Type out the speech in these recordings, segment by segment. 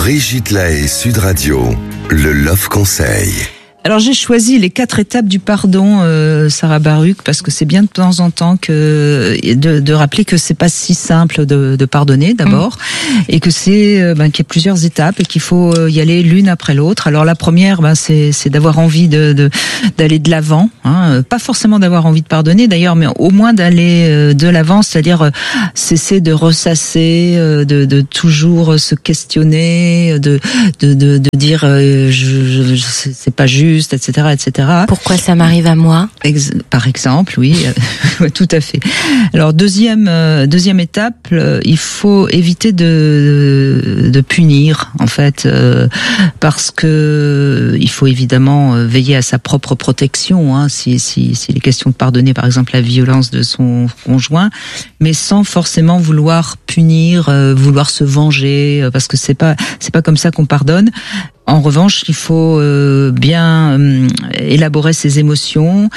Brigitte Lahaie, Sud Radio, le Love Conseil. Alors j'ai choisi les 4 étapes du pardon, Sarah Baruch, parce que c'est bien de temps en temps de rappeler que c'est pas si simple de pardonner d'abord, et que c'est qu'il y a plusieurs étapes et qu'il faut y aller l'une après l'autre. Alors la première, c'est d'avoir envie d'aller de l'avant, pas forcément d'avoir envie de pardonner d'ailleurs, mais au moins d'aller de l'avant, c'est-à-dire cesser de ressasser, de toujours se questionner, de dire c'est pas juste, etc., etc. Pourquoi ça m'arrive à moi ? Par exemple, oui, tout à fait. Alors deuxième étape, il faut éviter de punir, en fait, parce que il faut évidemment veiller à sa propre protection, s'il est question de pardonner, par exemple, la violence de son conjoint, mais sans forcément vouloir punir, vouloir se venger, parce que c'est pas comme ça qu'on pardonne. En revanche, il faut bien élaborer ses émotions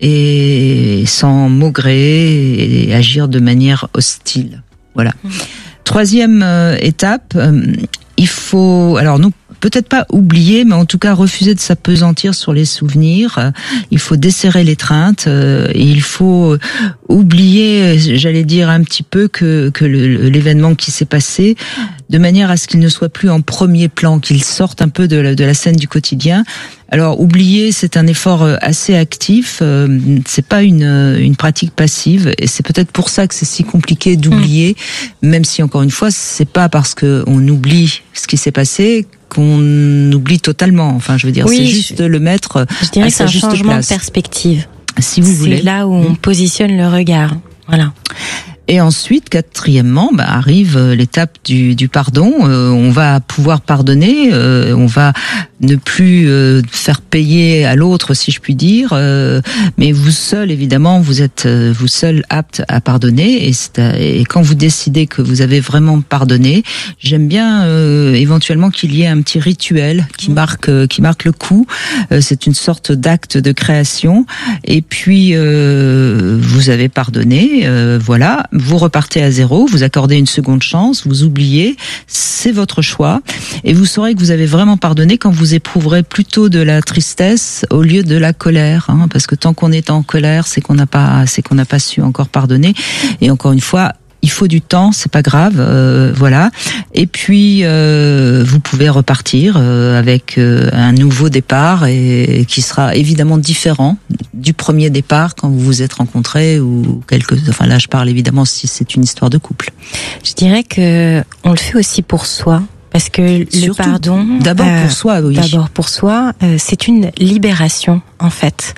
et sans maugréer et agir de manière hostile. Voilà. Troisième étape, il faut, alors nous, peut-être pas oublier, mais en tout cas refuser de s'appesantir sur les souvenirs. Il faut desserrer l'étreinte et il faut oublier, j'allais dire un petit peu que l'événement qui s'est passé, de manière à ce qu'il ne soit plus en premier plan, qu'il sorte un peu de la scène du quotidien. Alors oublier, c'est un effort assez actif, c'est pas une pratique passive, et c'est peut-être pour ça que c'est si compliqué d'oublier, même si encore une fois, c'est pas parce que on oublie ce qui s'est passé qu'on oublie totalement. Enfin, je veux dire, c'est juste le mettre je dirais à que sa juste place. C'est un changement de perspective. Si vous voulez. C'est là où on positionne le regard. Voilà. Et ensuite, quatrièmement, arrive l'étape du pardon. On va pouvoir pardonner, on va ne plus faire payer à l'autre, si je puis dire, mais vous seul, évidemment, vous êtes vous seul apte à pardonner. Et quand vous décidez que vous avez vraiment pardonné, j'aime bien éventuellement qu'il y ait un petit rituel qui marque le coup. C'est une sorte d'acte de création. Et puis vous avez pardonné, voilà. Vous repartez à zéro, vous accordez une seconde chance, vous oubliez, c'est votre choix, et vous saurez que vous avez vraiment pardonné quand vous éprouverez plutôt de la tristesse au lieu de la colère, parce que tant qu'on est en colère, c'est qu'on n'a pas su encore pardonner. Et encore une fois, il faut du temps, c'est pas grave, voilà. Et puis vous pouvez repartir avec un nouveau départ et qui sera évidemment différent du premier départ quand vous vous êtes rencontrés ou enfin là je parle évidemment si c'est une histoire de couple. Je dirais que on le fait aussi pour soi. Parce que surtout, le pardon, d'abord pour soi, oui. D'abord pour soi, c'est une libération en fait.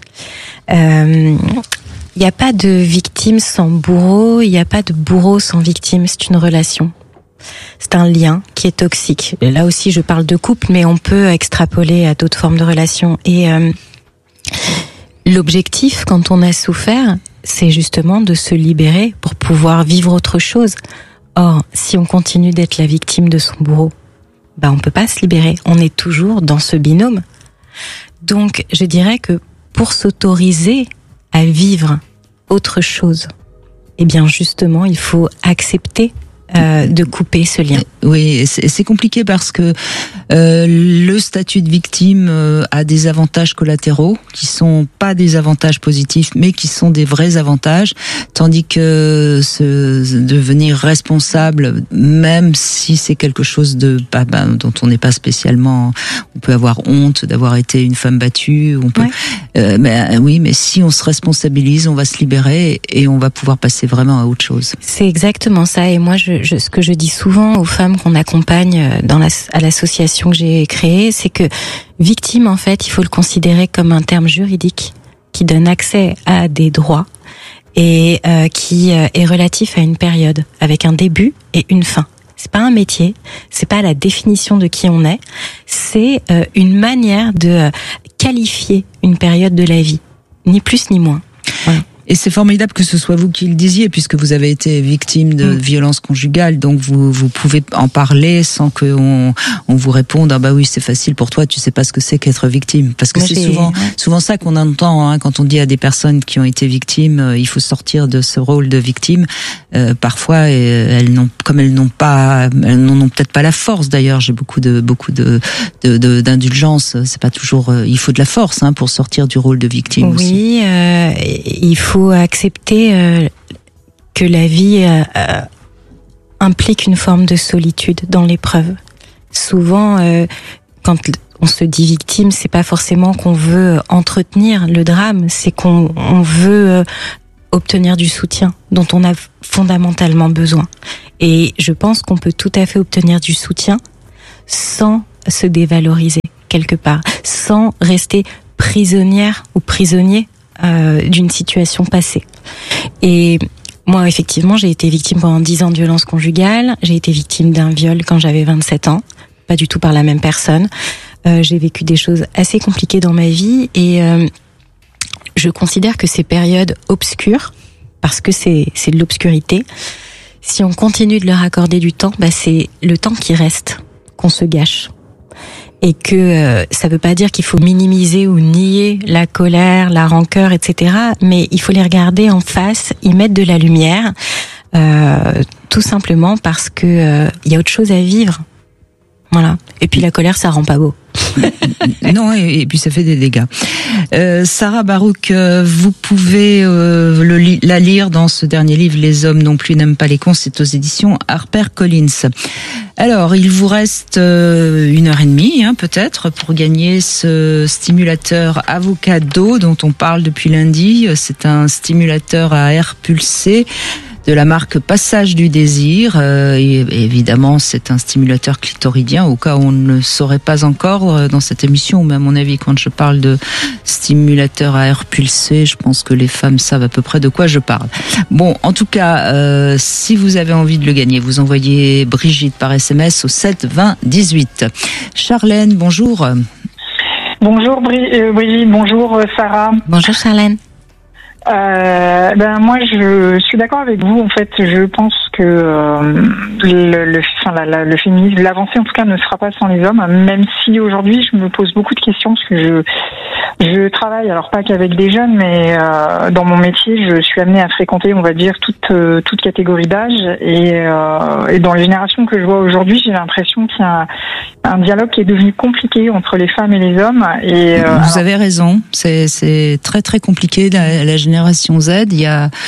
Il n'y a pas de victime sans bourreau, il n'y a pas de bourreau sans victime, c'est une relation. C'est un lien qui est toxique. Et là aussi, je parle de couple, mais on peut extrapoler à d'autres formes de relations. Et l'objectif, quand on a souffert, c'est justement de se libérer pour pouvoir vivre autre chose. Or, si on continue d'être la victime de son bourreau, on peut pas se libérer. On est toujours dans ce binôme. Donc, je dirais que pour s'autoriser à vivre autre chose, eh bien justement, il faut accepter de couper ce lien. Oui, c'est compliqué parce que le statut de victime a des avantages collatéraux qui sont pas des avantages positifs, mais qui sont des vrais avantages, tandis que devenir responsable, même si c'est quelque chose dont on n'est pas spécialement, on peut avoir honte d'avoir été une femme battue, on peut, mais si on se responsabilise, on va se libérer et on va pouvoir passer vraiment à autre chose. C'est exactement ça. Et moi, ce que je dis souvent aux femmes qu'on accompagne à l'association que j'ai créée, c'est que victime, en fait, il faut le considérer comme un terme juridique qui donne accès à des droits et qui est relatif à une période avec un début et une fin. C'est pas un métier, c'est pas la définition de qui on est, c'est une manière de qualifier une période de la vie, ni plus ni moins. Voilà. Et c'est formidable que ce soit vous qui le disiez, puisque vous avez été victime de violences conjugales, donc vous pouvez en parler sans qu'on vous réponde ah bah oui c'est facile pour toi, tu sais pas ce que c'est qu'être victime, parce que c'est souvent ça qu'on entend quand on dit à des personnes qui ont été victimes il faut sortir de ce rôle de victime. Parfois elles n'en ont peut-être pas la force. D'ailleurs j'ai beaucoup d'indulgence. C'est pas toujours il faut de la force pour sortir du rôle de victime. Oui, il faut accepter que la vie implique une forme de solitude dans l'épreuve. Souvent, quand on se dit victime, c'est pas forcément qu'on veut entretenir le drame, c'est qu'on veut obtenir du soutien dont on a fondamentalement besoin. Et je pense qu'on peut tout à fait obtenir du soutien sans se dévaloriser quelque part, sans rester prisonnière ou prisonnier d'une situation passée. Et moi, effectivement, j'ai été victime pendant 10 ans de violence conjugale. J'ai été victime d'un viol quand j'avais 27 ans, pas du tout par la même personne. J'ai vécu des choses assez compliquées dans ma vie et je considère que ces périodes obscures, parce que c'est de l'obscurité, si on continue de leur accorder du temps, c'est le temps qui reste qu'on se gâche. Et que ça veut pas dire qu'il faut minimiser ou nier la colère, la rancœur, etc. Mais il faut les regarder en face, y mettre de la lumière, tout simplement parce que y a autre chose à vivre. Voilà. Et puis la colère, ça rend pas beau. Non, et puis ça fait des dégâts. Sarah Barouk, vous pouvez la lire dans ce dernier livre, Les hommes non plus n'aiment pas les cons, c'est aux éditions HarperCollins. Alors, il vous reste 1h30, peut-être, pour gagner ce stimulateur Avocado dont on parle depuis lundi. C'est un stimulateur à air pulsé de la marque Passage du Désir. Et évidemment, c'est un stimulateur clitoridien, au cas où on ne le saurait pas encore dans cette émission, mais à mon avis, quand je parle de stimulateur à air pulsé, je pense que les femmes savent à peu près de quoi je parle. Bon, en tout cas, si vous avez envie de le gagner, vous envoyez Brigitte par SMS au 7 20 18. Charlène, bonjour. Bonjour Brigitte, bonjour Sarah. Bonjour Charlène. Moi je suis d'accord avec vous. En fait, je pense que le féminisme, l'avancée en tout cas, ne sera pas sans les hommes. Même si aujourd'hui je me pose beaucoup de questions parce que je travaille, alors pas qu'avec des jeunes, mais dans mon métier, je suis amenée à fréquenter, on va dire, toute catégorie d'âge. Et dans les générations que je vois aujourd'hui, j'ai l'impression qu'il y a un dialogue qui est devenu compliqué entre les femmes et les hommes. Et vous avez raison, c'est très très compliqué la génération Z. Il y a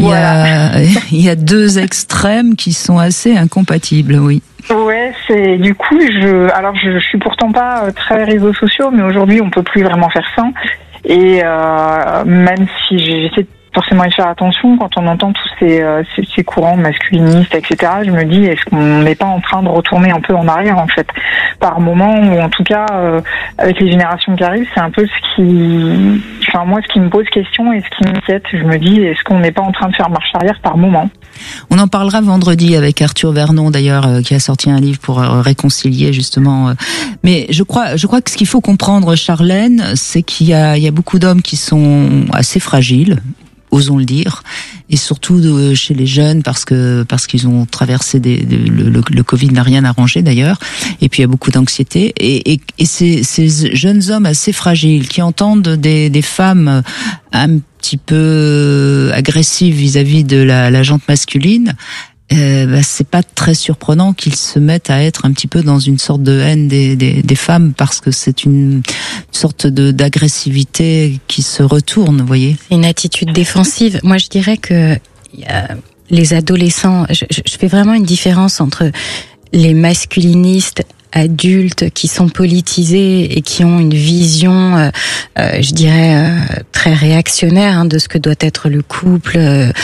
deux extrêmes qui sont assez incompatibles, oui. Ouais, c'est du coup je suis pourtant pas très réseaux sociaux, mais aujourd'hui on peut plus vraiment faire ça. Et même si j'essaie forcément y faire attention quand on entend tous ces courants masculinistes, etc. Je me dis, est-ce qu'on n'est pas en train de retourner un peu en arrière en fait, par moment, ou en tout cas avec les générations qui arrivent, c'est un peu ce qui me pose question et ce qui m'inquiète. Je me dis, est-ce qu'on n'est pas en train de faire marche arrière par moment? On en parlera vendredi avec Arthur Vernon d'ailleurs, qui a sorti un livre pour réconcilier justement. Mais je crois que ce qu'il faut comprendre, Charlène, c'est qu'il y a beaucoup d'hommes qui sont assez fragiles, osons le dire, et surtout chez les jeunes parce qu'ils ont traversé le Covid n'a rien arrangé d'ailleurs, et puis il y a beaucoup d'anxiété et ces jeunes hommes assez fragiles qui entendent des femmes un petit peu agressives vis-à-vis de la jante masculine. C'est pas très surprenant qu'ils se mettent à être un petit peu dans une sorte de haine des femmes, parce que c'est une sorte d'agressivité qui se retourne, vous voyez. Une attitude défensive. Moi, je dirais que les adolescents, je fais vraiment une différence entre les masculinistes adultes qui sont politisés et qui ont une vision, je dirais, très réactionnaire de ce que doit être le couple,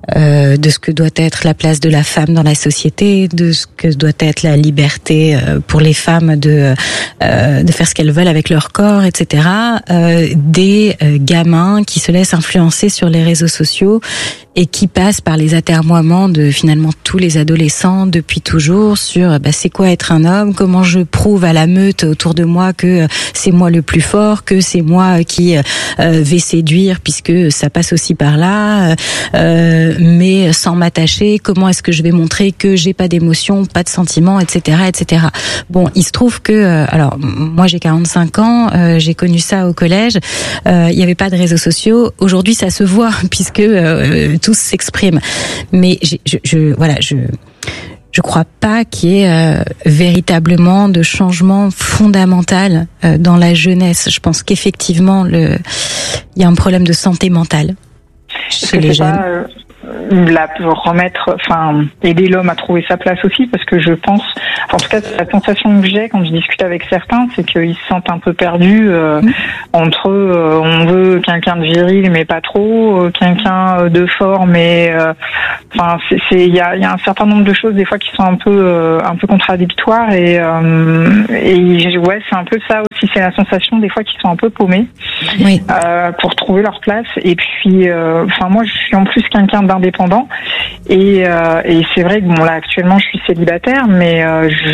de ce que doit être la place de la femme dans la société, de ce que doit être la liberté pour les femmes de faire ce qu'elles veulent avec leur corps, etc. Des gamins qui se laissent influencer sur les réseaux sociaux et qui passent par les atermoiements de finalement tous les adolescents depuis toujours sur c'est quoi être un homme, comment je prouve à la meute autour de moi que c'est moi le plus fort, que c'est moi qui vais séduire puisque ça passe aussi par là, mais sans m'attacher, comment est-ce que je vais montrer que j'ai pas d'émotions, pas de sentiments, etc., etc. Bon, il se trouve que alors moi j'ai 45 ans, j'ai connu ça au collège, il y avait pas de réseaux sociaux. Aujourd'hui ça se voit puisque tous s'expriment, mais je crois pas qu'il y ait véritablement de changement fondamental dans la jeunesse. Je pense qu'effectivement il y a un problème de santé mentale chez les jeunes. Aider l'homme à trouver sa place aussi, parce que je pense, en tout cas, la sensation que j'ai quand je discute avec certains, c'est qu'ils se sentent un peu perdus entre on veut quelqu'un de viril mais pas trop, quelqu'un de fort mais il y a un certain nombre de choses des fois qui sont un peu contradictoires et c'est un peu ça aussi, c'est la sensation des fois qu'ils sont un peu paumés pour trouver leur place. Et puis moi je suis en plus quelqu'un d'indépendant et c'est vrai que là actuellement je suis célibataire, mais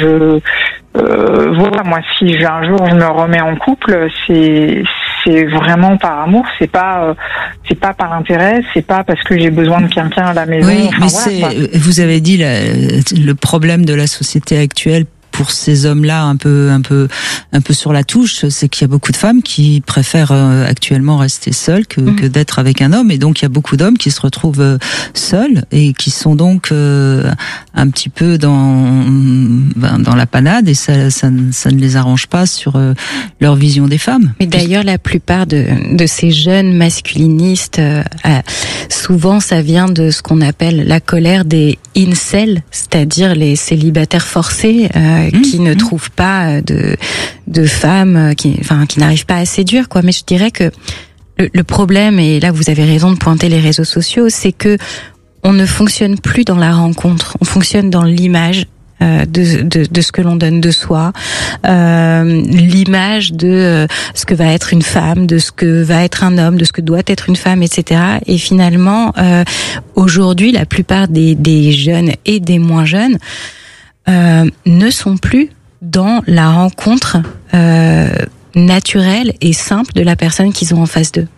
moi si un jour je me remets en couple, c'est vraiment par amour, c'est pas par intérêt, c'est pas parce que j'ai besoin de quelqu'un à la maison. Oui, mais vous avez dit le problème de la société actuelle pour ces hommes-là un peu sur la touche, c'est qu'il y a beaucoup de femmes qui préfèrent actuellement rester seules que d'être avec un homme, et donc il y a beaucoup d'hommes qui se retrouvent seuls et qui sont donc un petit peu dans la panade, et ça ne les arrange pas sur leur vision des femmes. Mais d'ailleurs la plupart de ces jeunes masculinistes, souvent ça vient de ce qu'on appelle la colère des incels, c'est-à-dire les célibataires forcés qui ne trouvent pas de femmes, qui n'arrivent pas à séduire, quoi. Mais je dirais que le problème, et là vous avez raison de pointer les réseaux sociaux, c'est que on ne fonctionne plus dans la rencontre, on fonctionne dans l'image de ce que l'on donne de soi, l'image de ce que va être une femme, de ce que va être un homme, de ce que doit être une femme, etc. Et finalement, aujourd'hui, la plupart des jeunes et des moins jeunes ne sont plus dans la rencontre naturelle et simple de la personne qu'ils ont en face d'eux.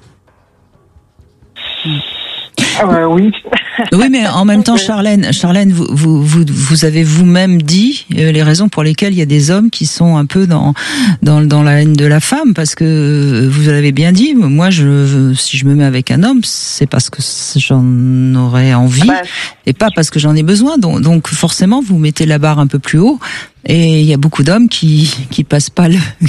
Oui. Oui, mais en même temps, Charlène, vous avez vous-même dit les raisons pour lesquelles il y a des hommes qui sont un peu dans la haine de la femme, parce que vous l'avez bien dit. Moi, si je me mets avec un homme, c'est parce que j'en aurais envie et pas parce que j'en ai besoin. Donc forcément, vous mettez la barre un peu plus haut. Et il y a beaucoup d'hommes qui passent pas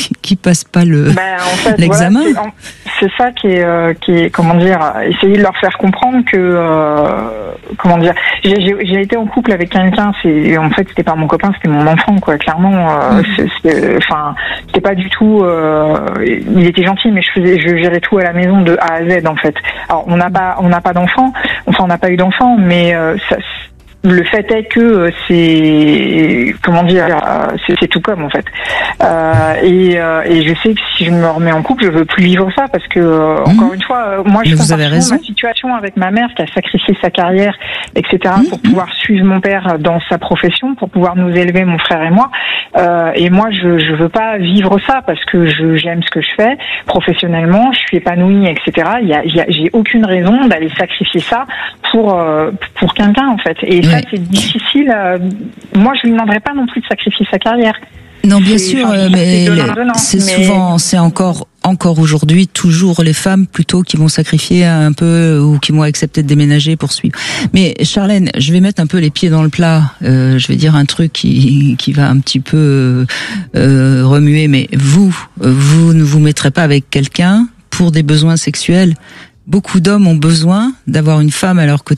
l'examen. Voilà, c'est ça qui est comment dire, essayer de leur faire comprendre que j'ai été en couple avec quelqu'un, en fait c'était pas mon copain, c'était mon enfant, quoi. Clairement, c'était pas du tout. Il était gentil, mais je gérais tout à la maison de A à Z, en fait. Alors on n'a pas d'enfant, on n'a pas eu d'enfant, mais le fait est que c'est tout comme, en fait. Et je sais que si je me remets en couple, je veux plus vivre ça, parce que encore une fois, moi je compare ma situation avec ma mère qui a sacrifié sa carrière, etc. pour pouvoir suivre mon père dans sa profession, pour pouvoir nous élever, mon frère et moi. Et moi je veux pas vivre ça, parce que j'aime ce que je fais professionnellement, je suis épanouie, etc. J'ai aucune raison d'aller sacrifier ça pour quelqu'un, en fait. Et ça, c'est difficile. Moi, je lui demanderais pas non plus de sacrifier sa carrière. Non, bien sûr, mais c'est encore aujourd'hui toujours les femmes plutôt qui vont sacrifier un peu ou qui vont accepter de déménager pour suivre. Mais Charlène, je vais mettre un peu les pieds dans le plat. Je vais dire un truc qui va un petit peu remuer. Mais vous ne vous mettrez pas avec quelqu'un pour des besoins sexuels. Beaucoup d'hommes ont besoin d'avoir une femme à leur côté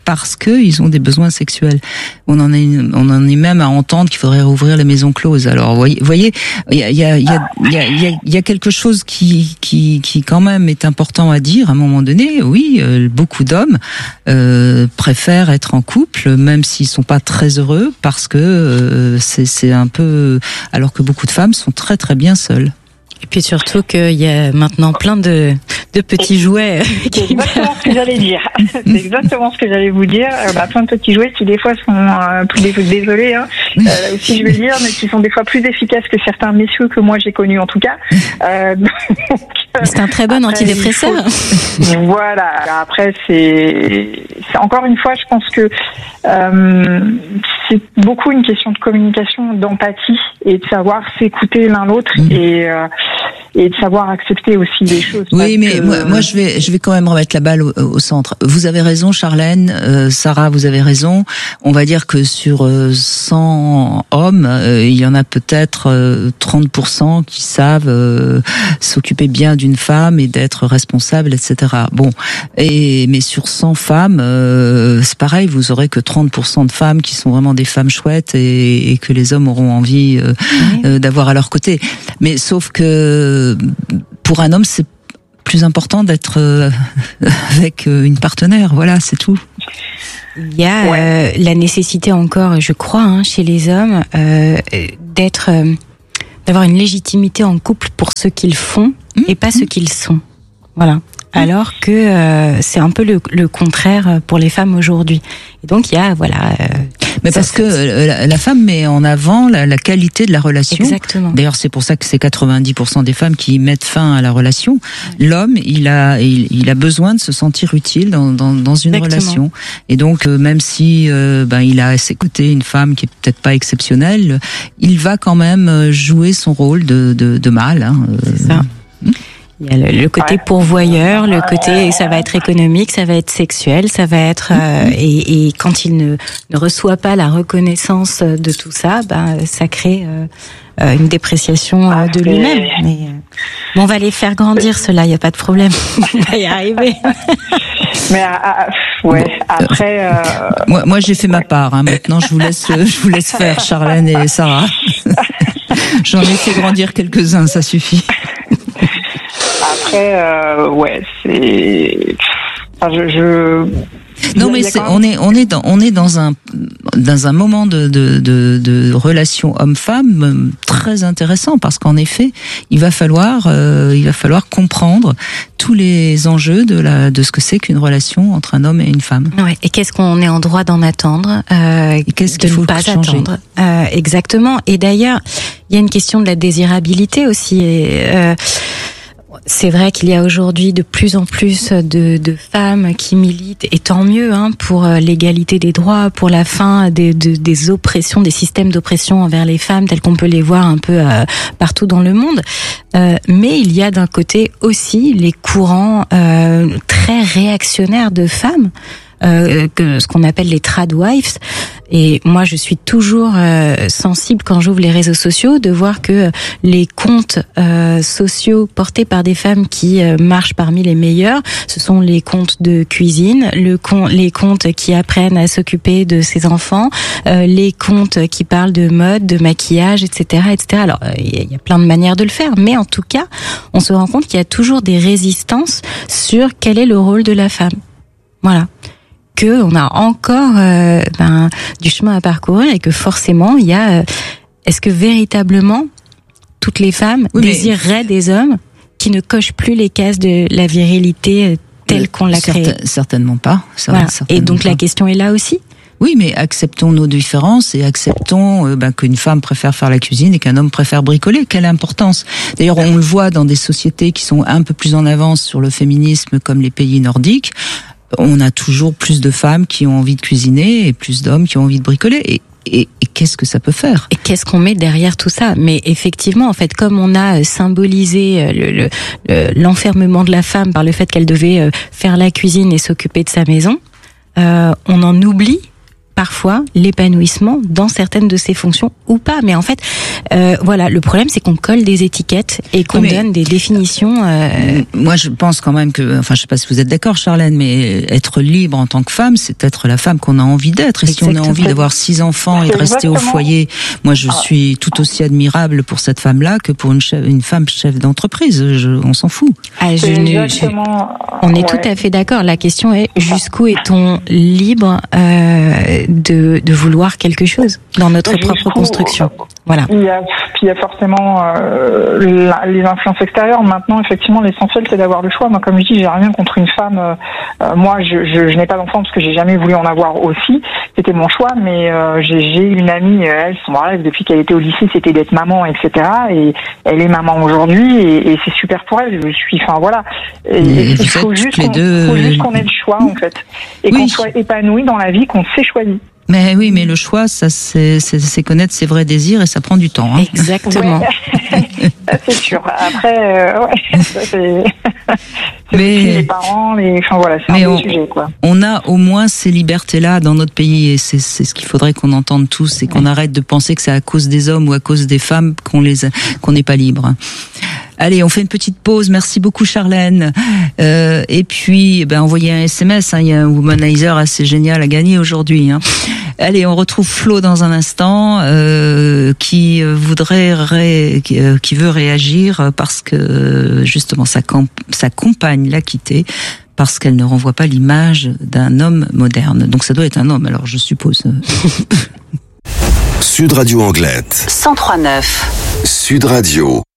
parce que ils ont des besoins sexuels. On en est même à entendre qu'il faudrait rouvrir les maisons closes. Alors, voyez, il y a quelque chose qui quand même est important à dire à un moment donné. Oui, beaucoup d'hommes préfèrent être en couple, même s'ils sont pas très heureux, parce que c'est un peu, alors que beaucoup de femmes sont très très bien seules. Et puis surtout qu'il y a maintenant plein de petits jouets. C'est exactement ce que j'allais dire. C'est exactement ce que j'allais vous dire. On a plein de petits jouets qui des fois sont plus désolés, hein. Là aussi je vais le dire, mais qui sont des fois plus efficaces que certains messieurs que moi j'ai connus en tout cas. C'est un très bon antidépresseur. Voilà. Après c'est encore une fois, je pense que c'est beaucoup une question de communication, d'empathie et de savoir s'écouter l'un l'autre et de savoir accepter aussi les choses. Oui, mais moi je vais quand même remettre la balle au centre. Vous avez raison, Charlène, Sarah, vous avez raison. On va dire que sur 100 hommes, il y en a peut-être 30% qui savent s'occuper bien d'une femme et d'être responsables, etc. Bon, mais sur 100 femmes, c'est pareil, vous aurez que 30% de femmes qui sont vraiment des femmes chouettes et que les hommes auront envie d'avoir à leur côté. Mais sauf que pour un homme, c'est plus important d'être avec une partenaire. Voilà, c'est tout. Il y a la nécessité encore, je crois, chez les hommes, d'avoir une légitimité en couple pour ce qu'ils font et pas ce qu'ils sont. Voilà. Alors que c'est un peu le contraire pour les femmes aujourd'hui. Et donc il y a mais parce que la femme met en avant la qualité de la relation. Exactement. D'ailleurs, c'est pour ça que c'est 90% des femmes qui mettent fin à la relation. L'homme, il a besoin de se sentir utile dans une relation. Et donc, même si il a à ses côtés une femme qui est peut-être pas exceptionnelle, il va quand même jouer son rôle de mâle. C'est ça. Il y a le côté pourvoyeur, le côté ça va être économique, ça va être sexuel, ça va être et quand il ne reçoit pas la reconnaissance de tout ça, ça crée une dépréciation de lui-même. Mais on va les faire grandir cela, il y a pas de problème, on va y arriver. Mais après. Moi j'ai fait ma part. Maintenant je vous laisse faire, Charlène et Sarah. J'en ai fait grandir quelques-uns, ça suffit. Après, c'est. Enfin, Non, mais on est dans un moment de relation homme-femme très intéressant, parce qu'en effet, il va falloir comprendre tous les enjeux de ce que c'est qu'une relation entre un homme et une femme. Ouais. Et qu'est-ce qu'on est en droit d'en attendre, et qu'est-ce qu'il faut pas changer. Attendre. Exactement. Et d'ailleurs, il y a une question de la désirabilité aussi. C'est vrai qu'il y a aujourd'hui de plus en plus de femmes qui militent, et tant mieux, pour l'égalité des droits, pour la fin des oppressions, des systèmes d'oppression envers les femmes tels qu'on peut les voir un peu partout dans le monde. Mais il y a d'un côté aussi les courants très réactionnaires de femmes, ce qu'on appelle les tradwives. Et moi, je suis toujours sensible quand j'ouvre les réseaux sociaux de voir que les comptes sociaux portés par des femmes qui marchent parmi les meilleurs, ce sont les comptes de cuisine, les comptes qui apprennent à s'occuper de ses enfants, les comptes qui parlent de mode, de maquillage, etc., etc. Alors, il y a plein de manières de le faire, mais en tout cas, on se rend compte qu'il y a toujours des résistances sur quel est le rôle de la femme. Voilà. Que on a encore du chemin à parcourir, et que forcément il y a est-ce que véritablement toutes les femmes désireraient des hommes qui ne cochent plus les cases de la virilité telle qu'on l'a créée? Certainement pas. Voilà. Et donc la question est là aussi. Oui, mais acceptons nos différences et acceptons qu'une femme préfère faire la cuisine et qu'un homme préfère bricoler. Quelle importance! D'ailleurs, on le voit dans des sociétés qui sont un peu plus en avance sur le féminisme, comme les pays nordiques. On a toujours plus de femmes qui ont envie de cuisiner et plus d'hommes qui ont envie de bricoler. Et qu'est-ce que ça peut faire? Et qu'est-ce qu'on met derrière tout ça? Mais effectivement, en fait, comme on a symbolisé l'enfermement de la femme par le fait qu'elle devait faire la cuisine et s'occuper de sa maison, on en oublie parfois l'épanouissement dans certaines de ses fonctions ou pas. Mais en fait, voilà, le problème c'est qu'on colle des étiquettes et qu'on donne des définitions. Moi, je pense quand même que, enfin, je sais pas si vous êtes d'accord, Charlène, mais être libre en tant que femme, c'est être la femme qu'on a envie d'être. Et Exactement. si on a envie d'avoir 6 enfants et de rester au foyer, moi, je suis tout aussi admirable pour cette femme-là que pour une femme chef d'entreprise. On s'en fout. On est tout à fait d'accord. La question est jusqu'où est-on libre de vouloir quelque chose dans notre propre construction. Voilà. Il y a forcément les influences extérieures. Maintenant, effectivement, l'essentiel c'est d'avoir le choix. Moi, comme je dis, j'ai rien contre une femme. Moi, je n'ai pas d'enfant parce que j'ai jamais voulu en avoir aussi. C'était mon choix, mais j'ai une amie. Elle, son rêve depuis qu'elle était au lycée, c'était d'être maman, etc. Et elle est maman aujourd'hui, et c'est super pour elle. Enfin voilà. Il faut juste qu'on ait le choix en fait, et qu'on soit épanoui dans la vie qu'on s'est choisi. Mais oui, mais le choix, ça c'est connaître ses vrais désirs et ça prend du temps. Hein. Exactement. Ouais. C'est sûr. Après, ça, c'est les parents, enfin voilà, c'est un sujet quoi. On a au moins ces libertés-là dans notre pays, et c'est ce qu'il faudrait qu'on entende tous, et qu'on arrête de penser que c'est à cause des hommes ou à cause des femmes qu'on n'est pas libre. Allez, on fait une petite pause. Merci beaucoup, Charlène. Et puis, envoyez un SMS. Il y a un womanizer assez génial à gagner aujourd'hui. Allez, on retrouve Flo dans un instant, qui veut réagir parce que justement sa compagne l'a quitté parce qu'elle ne renvoie pas l'image d'un homme moderne. Donc ça doit être un homme, alors je suppose. Sud Radio Anglette 103.9. Sud Radio.